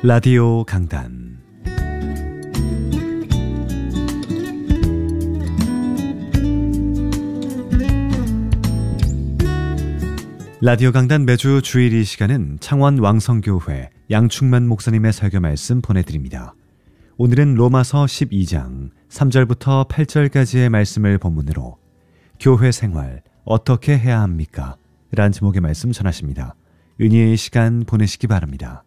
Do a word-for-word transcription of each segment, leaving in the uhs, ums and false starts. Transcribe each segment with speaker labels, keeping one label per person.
Speaker 1: 라디오 강단 라디오 강단 매주 주일 이 시간은 창원 왕성교회 양충만 목사님의 설교 말씀 보내드립니다. 오늘은 로마서 십이 장 삼 절부터 팔 절까지의 말씀을 본문으로 교회 생활 어떻게 해야 합니까? 라는 제목의 말씀 전하십니다. 은혜의 시간 보내시기 바랍니다.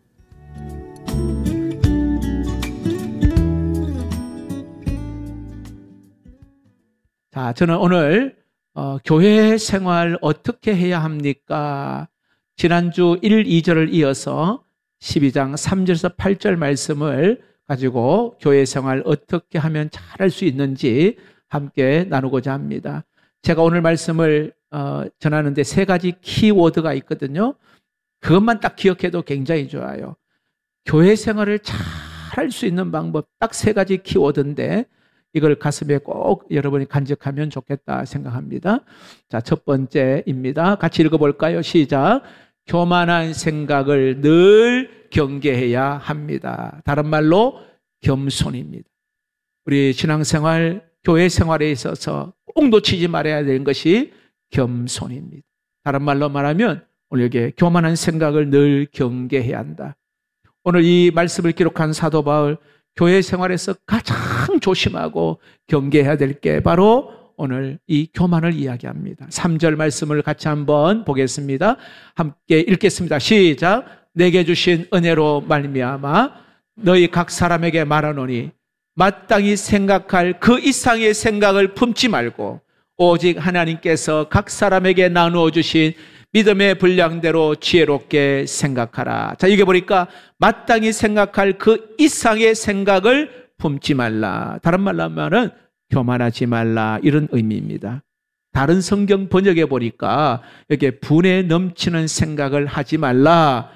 Speaker 2: 자, 저는 오늘 어, 교회 생활 어떻게 해야 합니까? 지난주 일, 이 절을 이어서 십이 장 삼 절에서 팔 절 말씀을 가지고 교회 생활 어떻게 하면 잘할 수 있는지 함께 나누고자 합니다. 제가 오늘 말씀을 어, 전하는데 세 가지 키워드가 있거든요. 그것만 딱 기억해도 굉장히 좋아요. 교회 생활을 잘 할 수 있는 방법 딱 세 가지 키워드인데 이걸 가슴에 꼭 여러분이 간직하면 좋겠다 생각합니다. 자, 첫 번째입니다. 같이 읽어볼까요? 시작. 교만한 생각을 늘 경계해야 합니다. 다른 말로 겸손입니다. 우리 신앙생활, 교회 생활에 있어서 꼭 놓치지 말아야 되는 것이 겸손입니다. 다른 말로 말하면 오늘 여기에 교만한 생각을 늘 경계해야 한다. 오늘 이 말씀을 기록한 사도 바울, 교회 생활에서 가장 조심하고 경계해야 될 게 바로 오늘 이 교만을 이야기합니다. 삼 절 말씀을 같이 한번 보겠습니다. 함께 읽겠습니다. 시작. 내게 주신 은혜로 말미암아 너희 각 사람에게 말하노니 마땅히 생각할 그 이상의 생각을 품지 말고 오직 하나님께서 각 사람에게 나누어 주신 믿음의 분량대로 지혜롭게 생각하라. 자, 이게 보니까 마땅히 생각할 그 이상의 생각을 품지 말라. 다른 말로 하면은 교만하지 말라, 이런 의미입니다. 다른 성경 번역에 보니까 여기에 분에 넘치는 생각을 하지 말라,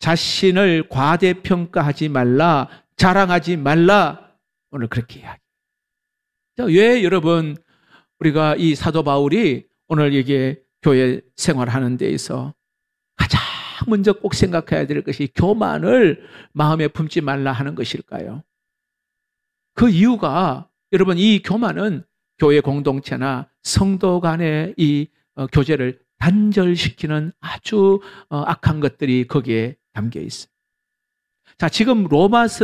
Speaker 2: 자신을 과대평가하지 말라, 자랑하지 말라. 오늘 그렇게 이야기해요. 왜 여러분 우리가 이 사도 바울이 오늘 여기에 교회 생활하는 데 있어 가장 먼저 꼭 생각해야 될 것이 교만을 마음에 품지 말라 하는 것일까요? 그 이유가 여러분, 이 교만은 교회 공동체나 성도 간의 이 교제를 단절시키는 아주 악한 것들이 거기에 담겨 있어요. 자, 지금 로마서